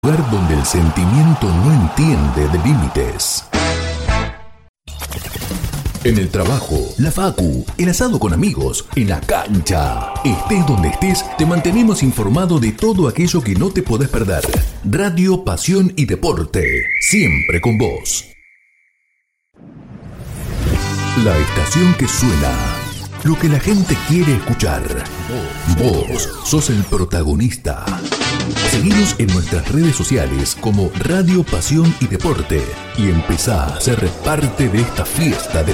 Lugar donde el sentimiento no entiende de límites. En el trabajo, la facu, el asado con amigos, en la cancha. Estés donde estés, te mantenemos informado de todo aquello que no te podés perder. Radio, pasión y deporte, siempre con vos. La estación que suena, lo que la gente quiere escuchar. Vos sos el protagonista. Seguinos en nuestras redes sociales como Radio, Pasión y Deporte y empezá a ser parte de esta fiesta de